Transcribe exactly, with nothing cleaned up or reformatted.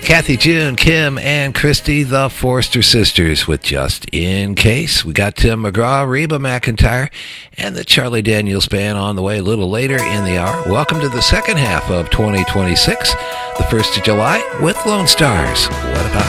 Kathy, June, Kim, and Christy, the Forster sisters, with Just In Case. We got Tim McGraw, Reba McEntire, and the Charlie Daniels Band on the way a little later in the hour. Welcome to the second half of twenty twenty-six, the first of July, with Lone Stars. What about